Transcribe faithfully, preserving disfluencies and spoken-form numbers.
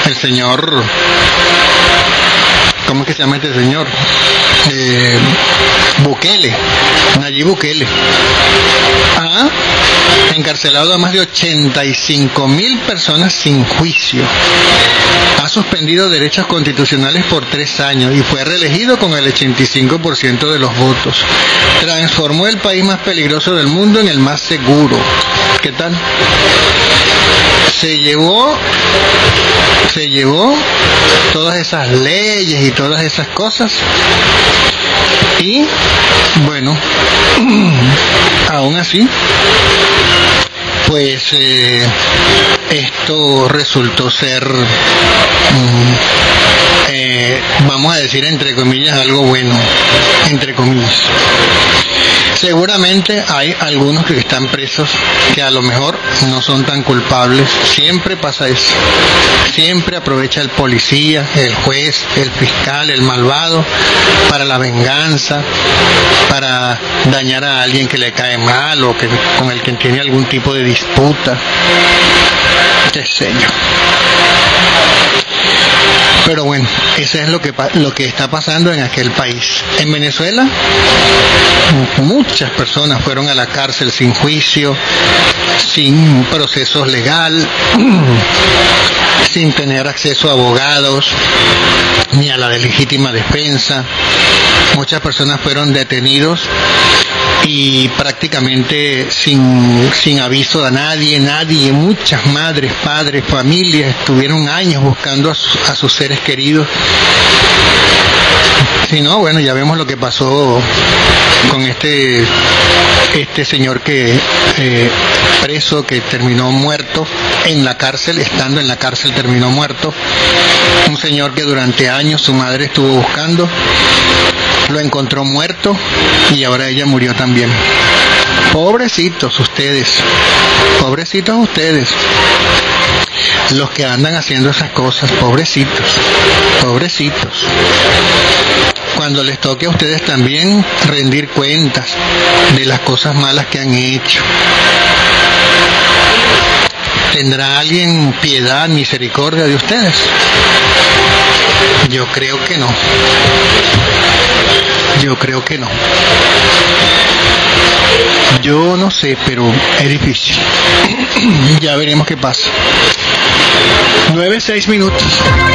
el señor, ¿cómo es que se llama este señor? Eh, Bukele, Nayib Bukele, ha encarcelado a más de ochenta y cinco mil personas sin juicio, ha suspendido derechos constitucionales por tres años y fue reelegido con el ochenta y cinco por ciento de los votos. Transformó el país más peligroso del mundo en el más seguro. ¿Qué tal? Se llevó, se llevó todas esas leyes y todas esas cosas y bueno, aún así, pues eh, esto resultó ser, mm, eh, vamos a decir entre comillas, algo bueno, entre comillas. Seguramente hay algunos que están presos que a lo mejor no son tan culpables. Siempre pasa eso. Siempre aprovecha el policía, el juez, el fiscal, el malvado para la venganza, para dañar a alguien que le cae mal o que, con el que tiene algún tipo de disputa. Qué sé yo. Pero bueno, eso es lo que, lo que está pasando en aquel país. En Venezuela, muchas personas fueron a la cárcel sin juicio, sin proceso legal, sin tener acceso a abogados, ni a la de legítima defensa. Muchas personas fueron detenidos y prácticamente sin, sin aviso a nadie, nadie, muchas madres, padres, familias estuvieron años buscando a, su, a sus seres queridos. Si no, bueno, ya vemos lo que pasó con este este señor que eh, preso, que terminó muerto en la cárcel, estando en la cárcel terminó muerto. Un señor que durante años su madre estuvo buscando, lo encontró muerto y ahora ella murió también. Pobrecitos ustedes, pobrecitos ustedes, los que andan haciendo esas cosas, pobrecitos, pobrecitos. Cuando les toque a ustedes también rendir cuentas de las cosas malas que han hecho, ¿tendrá alguien piedad, misericordia de ustedes? Yo creo que no. Yo creo que no. Yo no sé, pero es difícil. Ya veremos qué pasa. Nueve, seis minutos.